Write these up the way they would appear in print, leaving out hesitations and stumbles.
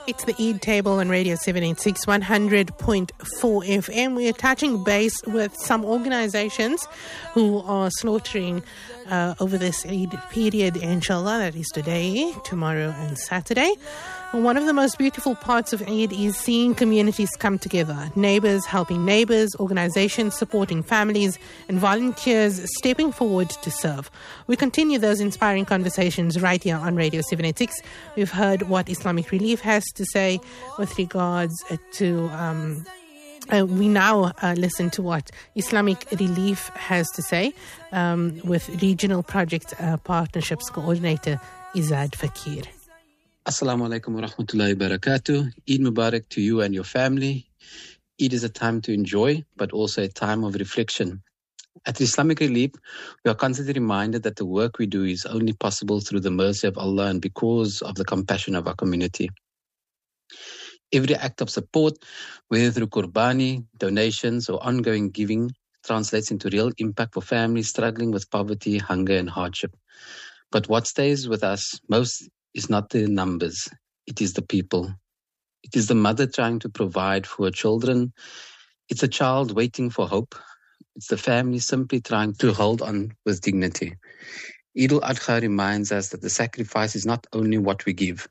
It's the Eid Table on Radio 786 100.4 FM. We are touching base with some organizations who are slaughtering over this Eid period, inshallah. That is today, tomorrow and Saturday. One of the most beautiful parts of Eid is seeing communities come together. Neighbors helping neighbors, organizations supporting families, and volunteers stepping forward to serve. We continue those inspiring conversations right here on Radio 786. We've heard what Islamic Relief has to say with regards to... we now listen to what Islamic Relief has to say with Regional Project Partnerships Coordinator Izad Fakir. Assalamu alaikum wa rahmatullahi wa barakatuh. Eid Mubarak to you and your family. Eid is a time to enjoy, but also a time of reflection. At Islamic Relief, we are constantly reminded that the work we do is only possible through the mercy of Allah and because of the compassion of our community. Every act of support, whether through qurbani, donations, or ongoing giving, translates into real impact for families struggling with poverty, hunger, and hardship. But what stays with us most is not the numbers, it is the people. It is the mother trying to provide for her children. It's a child waiting for hope. It's the family simply trying to hold on with dignity. Eid al-Adha reminds us that the sacrifice is not only what we give,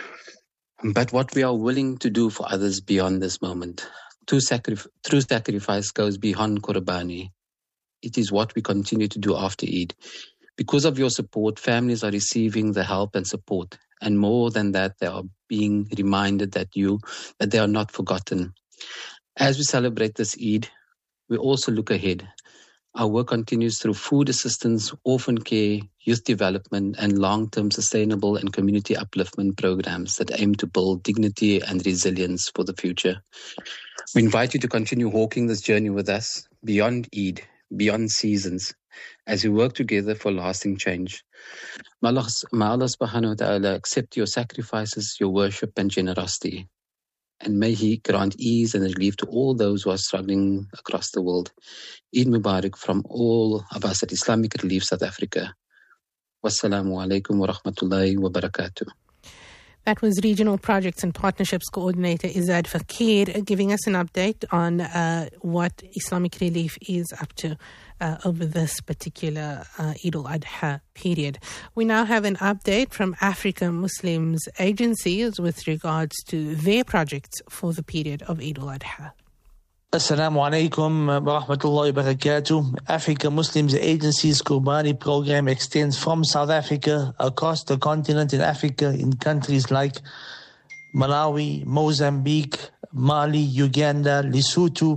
but what we are willing to do for others beyond this moment. True sacrifice goes beyond qurbani. It is what we continue to do after Eid. Because of your support, families are receiving the help and support. And more than that, they are being reminded that they are not forgotten. As we celebrate this Eid, we also look ahead. Our work continues through food assistance, orphan care, youth development, and long-term sustainable and community upliftment programs that aim to build dignity and resilience for the future. We invite you to continue walking this journey with us beyond Eid, beyond seasons, as we work together for lasting change. May Allah subhanahu wa ta'ala accept your sacrifices, your worship and generosity. And may He grant ease and relief to all those who are struggling across the world. Eid Mubarak from all of us at Islamic Relief South Africa. Wassalamu alaikum wa rahmatullahi wa barakatuh. That was Regional Projects and Partnerships Coordinator Izad Fakir giving us an update on what Islamic Relief is up to over this particular Eid al-Adha period. We now have an update from Africa Muslims agencies with regards to their projects for the period of Eid al-Adha. Assalamu alaikum wa rahmatullahi wa barakatuh. Africa Muslims Agency's Qurbani program extends from South Africa across the continent in Africa in countries like Malawi, Mozambique, Mali, Uganda, Lesotho,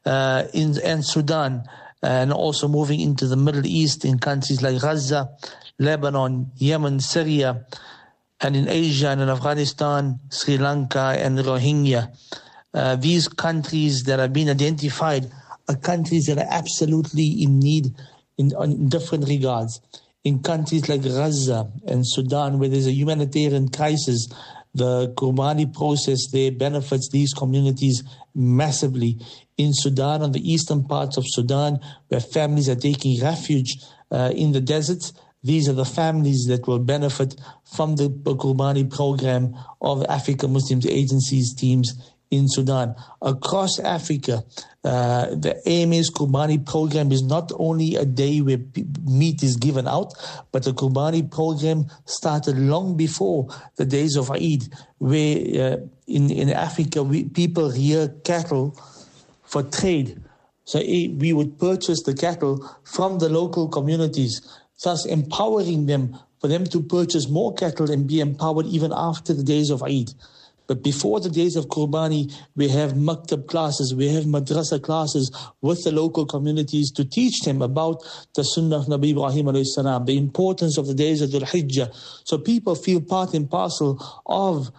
and Sudan, and also moving into the Middle East in countries like Gaza, Lebanon, Yemen, Syria, and in Asia and in Afghanistan, Sri Lanka, and Rohingya. These countries that have been identified are countries that are absolutely in need in different regards. In countries like Gaza and Sudan, where there's a humanitarian crisis, the Qurbani process there benefits these communities massively. In Sudan, on the eastern parts of Sudan, where families are taking refuge in the deserts, these are the families that will benefit from the Qurbani program of Africa Muslims Agency's teams in Sudan. Across Africa, the AMA's Qurbani program is not only a day where meat is given out, but the Qurbani program started long before the days of Eid, where in Africa, people rear cattle for trade. So we would purchase the cattle from the local communities, thus empowering them for them to purchase more cattle and be empowered even after the days of Eid. But before the days of Qurbani, we have maktab classes, we have madrasa classes with the local communities to teach them about the Sunnah of Nabi Ibrahim alayhi salam, the importance of the days of Dhul Hijjah. So people feel part and parcel of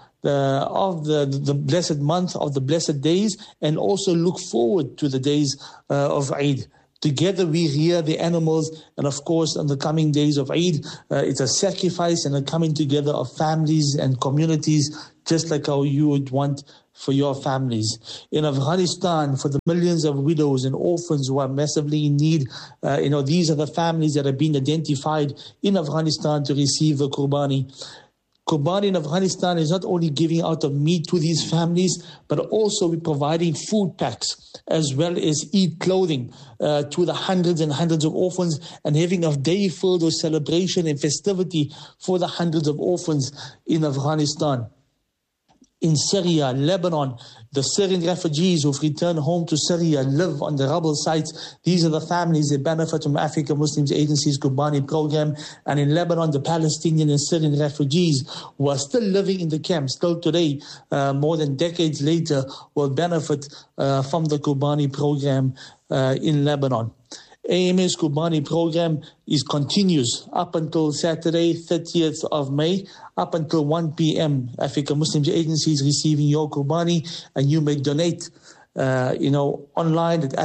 the blessed month, of the blessed days, and also look forward to the days of Eid. Together we rear the animals, and of course on the coming days of Eid, it's a sacrifice and a coming together of families and communities, just like how you would want for your families. In Afghanistan, for the millions of widows and orphans who are massively in need, these are the families that have been identified in Afghanistan to receive the Qurbani. Qurbani in Afghanistan is not only giving out of meat to these families, but also we're providing food packs as well as Eid clothing to the hundreds and hundreds of orphans, and having a day filled with celebration and festivity for the hundreds of orphans in Afghanistan. In Syria, Lebanon, the Syrian refugees who've returned home to Syria live on the rubble sites. These are the families that benefit from Africa Muslims Agency's Qurbani program. And in Lebanon, the Palestinian and Syrian refugees who are still living in the camps, still today, more than decades later, will benefit from the Qurbani program in Lebanon. AMA's Qurbani program continues up until Saturday, 30th of May, up until 1 p.m. Africa Muslims Agency is receiving your Qurbani, and you may donate, online at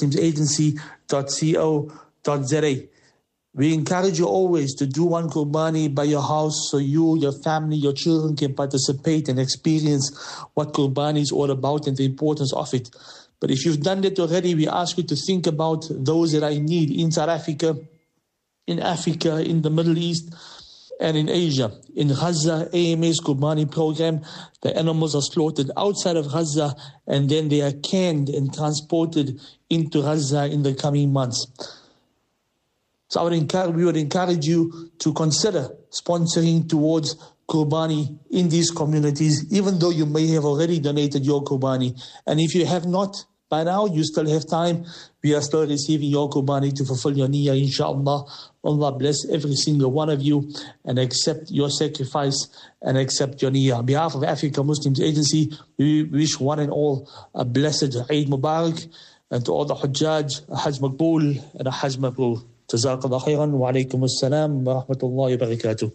africamuslimsagency.co.za. We encourage you always to do one Qurbani by your house so you, your family, your children can participate and experience what Qurbani is all about and the importance of it. But if you've done that already, we ask you to think about those that are in need in South Africa, in Africa, in the Middle East, and in Asia. In Gaza, AMA's Qurbani program, the animals are slaughtered outside of Gaza, and then they are canned and transported into Gaza in the coming months. So we would encourage you to consider sponsoring towards Qurbani in these communities, even though you may have already donated your Qurbani. And if you have not, by now, you still have time. We are still receiving your Qurbani to fulfill your niyyah, inshallah. Allah bless every single one of you and accept your sacrifice and accept your niyyah. On behalf of Africa Muslims Agency, we wish one and all a blessed Eid Mubarak, and to all the Hujjaj, a Hajj Maqbool and a Hajj Mabrur. Jazakallah khairan wa alaykum assalam wa rahmatullahi wa barakatuh.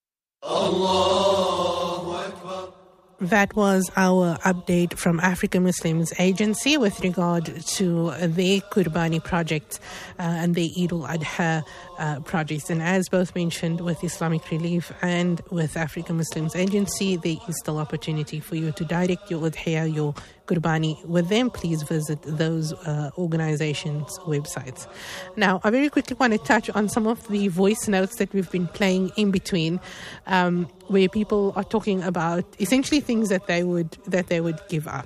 That was our update from Africa Muslims Agency with regard to their Qurbani projects and their Eid al-Adha projects. And as both mentioned, with Islamic Relief and with Africa Muslims Agency, there is still opportunity for you to direct your Udhiyah, your Qurbani with them. Please visit those organizations' websites. Now, I very quickly want to touch on some of the voice notes that we've been playing in between, where people are talking about essentially things that they would give up.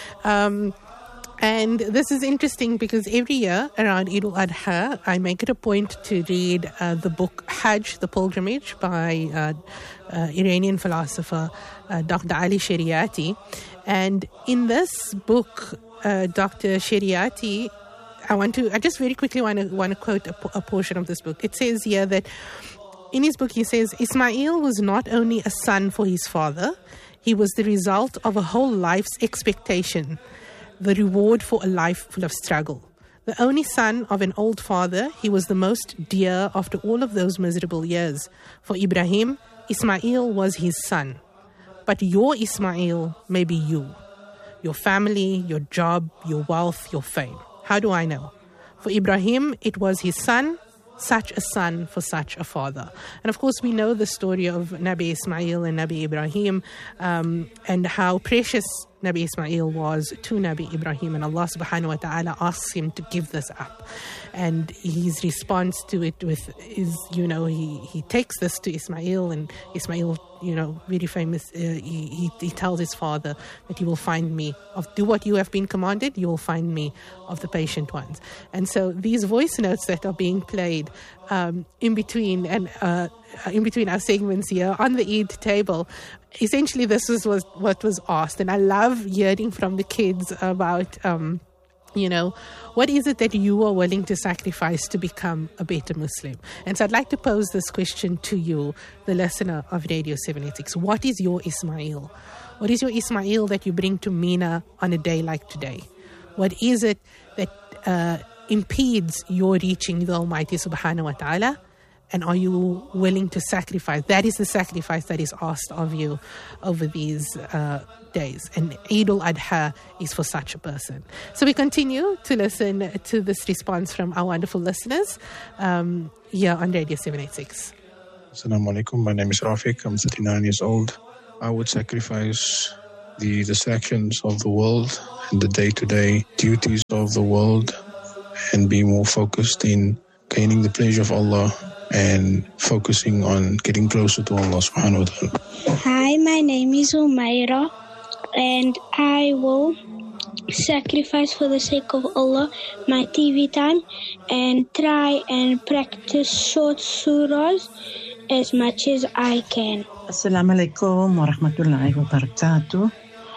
And this is interesting because every year around Eid al-Adha, I make it a point to read the book Hajj, The Pilgrimage by Iranian philosopher Dr. Ali Shariati. And in this book, Dr. Shariati, I just very quickly want to quote a portion of this book. It says here that in his book, he says, Ismail was not only a son for his father, he was the result of a whole life's expectation, the reward for a life full of struggle. The only son of an old father, he was the most dear after all of those miserable years. For Ibrahim, Ismail was his son. But your Ismail may be you, your family, your job, your wealth, your fame. How do I know? For Ibrahim, it was his son, such a son for such a father. And of course, we know the story of Nabi Ismail and Nabi Ibrahim, and how precious Nabi Ismail was to Nabi Ibrahim, and Allah subhanahu wa ta'ala asks him to give this up. And his response to it is, he takes this to Ismail, and Ismail, very famous, he tells his father that you will find me, do what you have been commanded, you will find me of the patient ones. And so these voice notes that are being played in between our segments here on the Eid table, essentially this is what was asked. And I love hearing from the kids about what is it that you are willing to sacrifice to become a better Muslim? And so I'd like to pose this question to you, the listener of Radio 786. What is your Ismail? What is your Ismail that you bring to Mina on a day like today? What is it that impedes your reaching the Almighty subhanahu wa ta'ala? And are you willing to sacrifice? That is the sacrifice that is asked of you over these days. And Eid al-Adha is for such a person. So we continue to listen to this response from our wonderful listeners here on Radio 786. Assalamu alaikum. My name is Rafiq. I'm 39 years old. I would sacrifice the distractions of the world and the day-to-day duties of the world and be more focused in gaining the pleasure of Allah and focusing on getting closer to Allah subhanahu wa ta'ala. Hi, my name is Umaira, and I will sacrifice for the sake of Allah my TV time and try and practice short surahs as much as I can. Assalamu alaikum wa rahmatullahi wa barakatuh.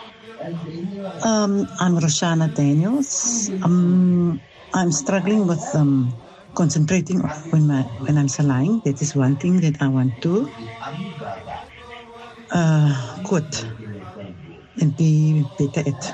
I'm Roshana Daniels. I'm struggling with concentrating when I'm salaying. That is one thing that I want to quote and be better at.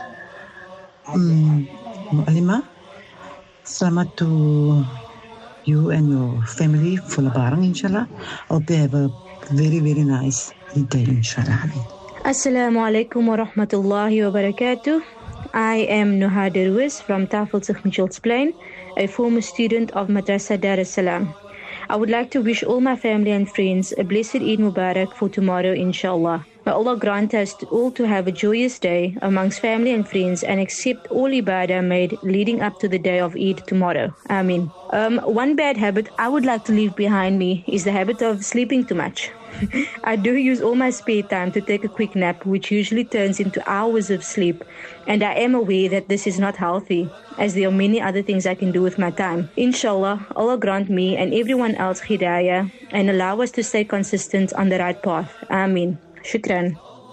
Alima, selamat to you and your family for Lebaran, inshallah. Hope you have a very, very nice day, inshallah. Assalamu alaikum wa rahmatullahi wa barakatuh. I am Nuha Derwis from Tafel Mitchells Plain, a former student of Madrasa Dar es Salaam. I would like to wish all my family and friends a blessed Eid Mubarak for tomorrow, inshallah. May Allah grant us all to have a joyous day amongst family and friends and accept all ibadah made leading up to the day of Eid tomorrow. Ameen. One bad habit I would like to leave behind me is the habit of sleeping too much. I do use all my spare time to take a quick nap, which usually turns into hours of sleep, and I am aware that this is not healthy, as there are many other things I can do with my time. Inshallah, Allah grant me and everyone else hidayah and allow us to stay consistent on the right path. Ameen. Shukran.